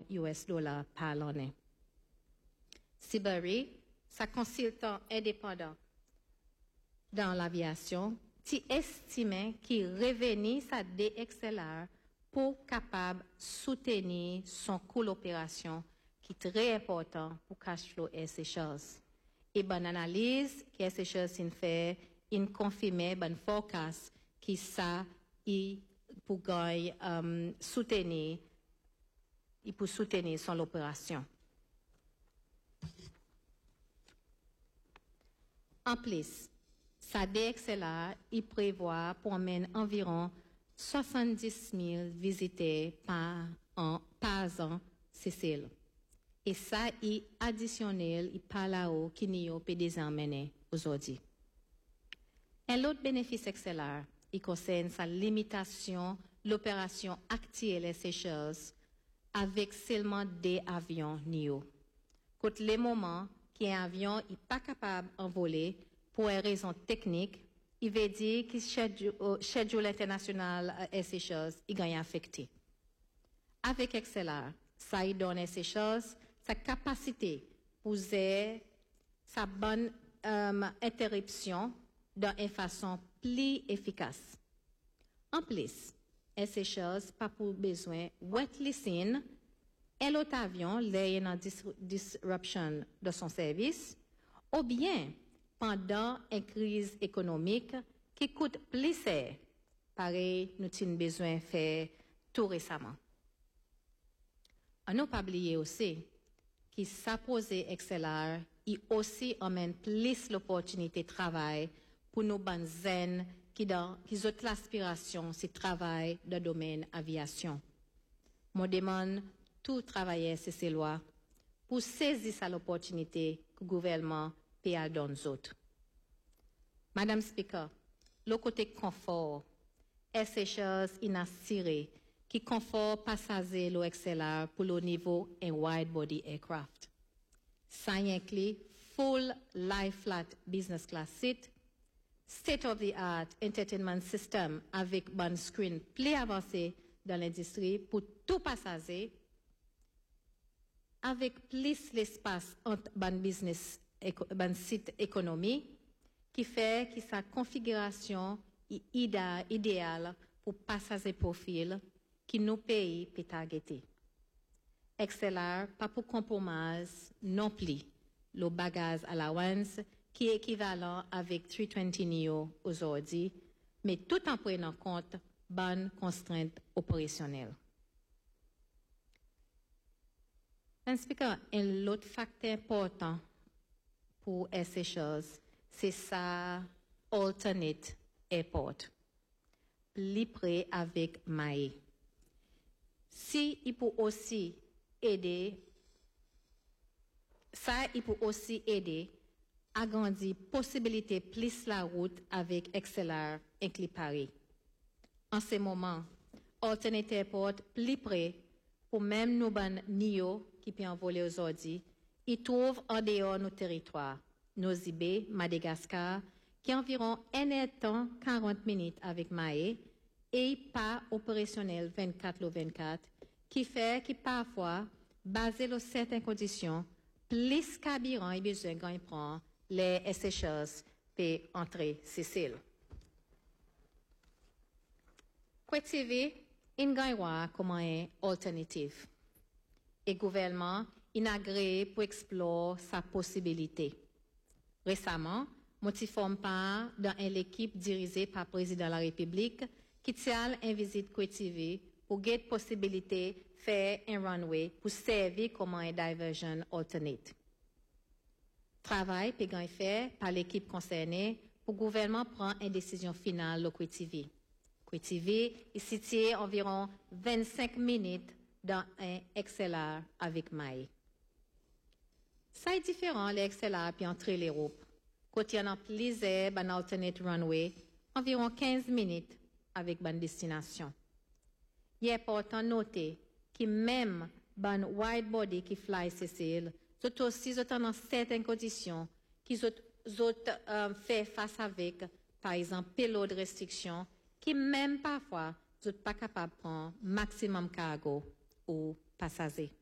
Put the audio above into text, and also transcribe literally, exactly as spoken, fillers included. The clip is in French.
U S dollars par l'année. Siberi, sa consultant indépendant dans l'aviation, qui estimait qu'il revenait sa D X L R pour capable soutenir son coût d'opération qui est très important pour cash flow S H S. Et bonne analyse que S H S in fait, in confirme bon forecast qui ça il pour gagner um, soutenir il pour soutenir son opération. En plus, sa D X L R il prévoit pour amener environ soixante-dix mille visiteurs par an, par an, c'est ça. Et ça, il additionnel, il parle là-haut, qui n'y a pas des emmenés aujourd'hui. Un autre bénéfice X L R, il concerne sa limitation, l'opération actuelle S H S avec seulement des avions N I O. Quand les moments qu'un avion n'est pas capable d'envoler pour une raison technique, il veut dire que le schedule international S H S est gagne affecté. Avec X L R, ça y donne S H S sa capacité pour faire sa bonne euh, interruption d'une façon plus efficace. En plus, S H S pas pour besoin wet listen et l'autre avion l'ayant une dis disruption de son service ou bien pendant une crise économique qui coûte plus cher. Pareil, nous avons besoin de faire tout récemment. On n'a pas oublié aussi qui s'apposait X L R, il aussi amène plus l'opportunité de travail pour nos bonnes zen qui dans qui ont l'aspiration c'est travail dans le domaine aviation. Moi demande tout travailler sur ces lois pour saisir cette opportunité que le gouvernement peut donner aux autres. Madame Speaker, le côté confort, S H S inassuré qui confort passager le X L R pour le niveau en wide body aircraft. Ça inclut full lie flat business class seat, state of the art entertainment system avec bon screen plus avancé dans l'industrie pour tout passager, avec plus l'espace entre bon business bon site économie qui fait que sa configuration est idéale pour passager profil qui nous paye pour targeter. X L R, pas pour compromise non plus le bagage allowance qui est équivalent avec trois cent vingt N E O aujourd'hui, mais tout en prenant compte bonnes contraintes opérationnelles. Un speaker, un autre facteur important pour S H S, c'est sa alternate airport, plus près avec M A E. Si il peut aussi aider, ça il peut aussi aider à grandir possibilité plus la route avec X L R inclus Paris. En ce moment, alternate airport plus près pour même nos ban N I O qui peut envoler aujourd'hui, ils trouvent en dehors nos territoires, nos I B, Madagascar, qui est environ un heure temps quarante minutes avec M A E et pas opérationnel vingt-quatre sur vingt-quatre, qui fait que parfois, basé sur certaines conditions, plus qu'habirant et besoin de prendre les S H S pour entrer Sicile. Quoi T V, il gagnera comme une alternative. Et le gouvernement, il a agréé pour explorer sa possibilité. Récemment, je suis formé part dans une équipe dirigée par le président de la République qui tient une visite Quoi T V pour avoir la possibilité de faire un runway pour servir comme un diversion alternate. Travail peut être fait par l'équipe concernée pour le gouvernement prendre une décision finale de Quoi T V. Quoi T V est situé environ vingt-cinq minutes dans un X L R avec M A E. Ça est différent, les X L R puis entrer l'Europe. Quand il y en a plusieurs, un alternate runway, environ quinze minutes avec une destination. Il est important de noter que même un wide body qui fly Sicile, c'est aussi dans certaines conditions qu'ils ont euh, fait face avec, par exemple, pélo de restriction, qui même parfois, sont pas capables de prendre maximum cargo ou passagers.